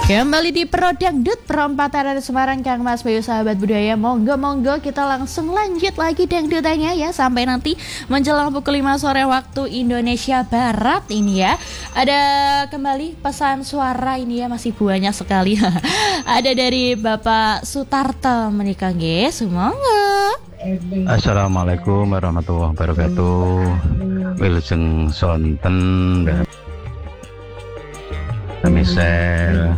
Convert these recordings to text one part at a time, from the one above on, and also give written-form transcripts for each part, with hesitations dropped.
Kembali di Pro Dangdut Perempatan dari Semarang, Kang Mas Bayu, sahabat budaya. Monggo kita langsung lanjut lagi dangdutannya ya, sampai nanti menjelang pukul 5 sore waktu Indonesia Barat ini ya. Ada kembali pesan suara ini ya, masih banyak sekali. Ada dari Bapak Sutarto menikah nggih, semoga. Assalamualaikum warahmatullahi wabarakatuh. Wilujeng sonten Misel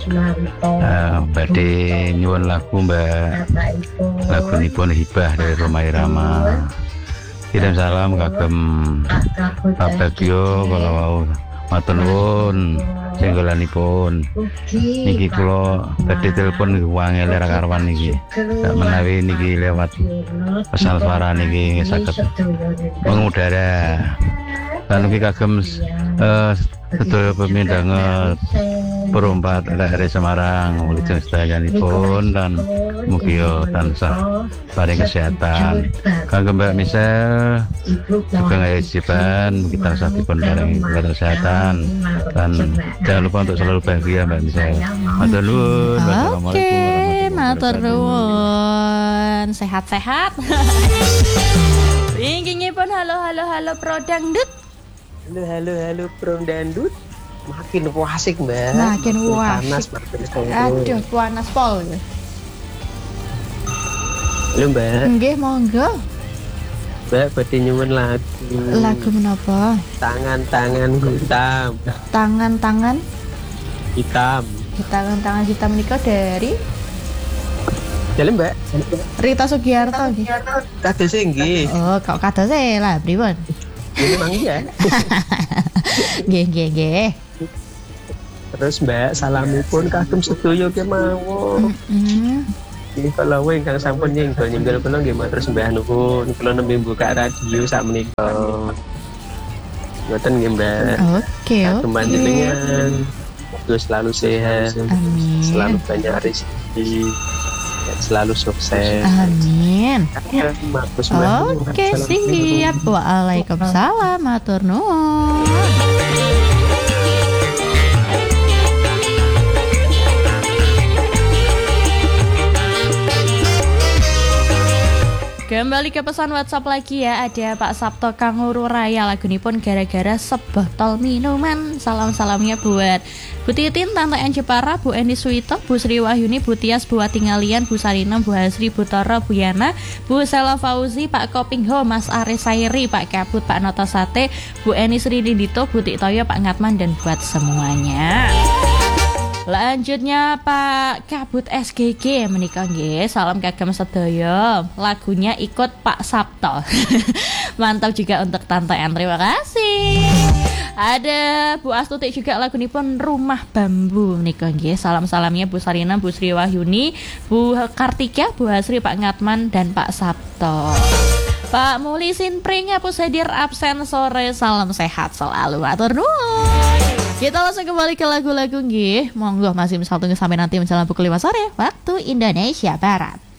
badhe nyuwun lagu Mbak, lagunipun Hibah dari Rhoma Irama. Kirim salam kagem Pak Bagio kalau mau matur nuwun singgolanipun niki kula badhe telepon wangel ra karuan niki, sak menawi niki lewat pesan suara niki saged mengudara. Lan niki kagem sedaya pemindangan perompat dari Semarang, wilujeng sedayanipun dan mugi tansah paring kesehatan. Kangge Mbak Misel juga ngajiban, mugi tansah dipun paring kesehatan dan jangan lupa untuk selalu bahagia Mbak Misel. Matur nuwun. Oke, matur nuwun. Sehat-sehat. Ringgingipun halo Pro Dangdut. Halo Pro Dangdut. Makin asik Mbak. Makin panas. Aduh, panas pol. Halo Mbak. Nggih, monggo. Mbak badhe nyuwun lagu. Lagu menapa? Tangan-tangan hitam. Tangan-tangan hitam. Tangan-tangan hitam menika dari Jalan Mbak. Rita Sugiarto nggih. Kados nggih. Oh, kok kados lah pripun? Ini mang ya. Nggih. Terus Mbak, salamipun kagem sedaya kemawon. Ini kalau ingkang sampun nyenggol kula nggih matur sembah nuwun. Kula nembe buka radio sak menika. Ngoten nggih Mbak. Oke. Panjenengan terus selalu sehat. Amin. Selalu banyak rezeki. Selalu sukses. Amin. Oke, Salam. siap. Waalaikumsalam. Matur nuwun. Kembali ke pesan WhatsApp lagi ya. Ada Pak Sabto Kanguru Raya, lagunipun gara-gara sebotol minuman. Salam-salamnya buat Bu Titin, Tante En Jepara, Bu Eni Suito, Bu Sri Wahyuni, Bu Tias, Bu Watingalian, Bu Sarinem, Bu Hasri, Bu Toro, Bu Yana, Bu Sela Fauzi, Pak Kopingho, Mas Aris Sairi, Pak Kabut, Pak Noto Sate, Bu Eni Sri Dindito, Bu Tiktoyo, Pak Ngatman, dan buat semuanya. Lanjutnya Pak Kabut SGG menikah nggih, salam kagem sedaya. Lagunya ikut Pak Sabto. Mantap juga untuk Tante En, terima kasih. Ada Bu Astuti juga, lagunipun Rumah Bambu menikah nggih. Salam-salamnya Bu Sarina, Bu Sri Wahyuni, Bu Kartika, Bu Hasri, Pak Ngatman, dan Pak Sabto. Pak Muli Sinpring hapus hadir absen sore, salam sehat selalu, matur nuwun. Kita langsung kembali ke lagu-lagu nggih. Monggo masih misal tunggu sampai nanti menjelang pukul 5 sore waktu Indonesia Barat.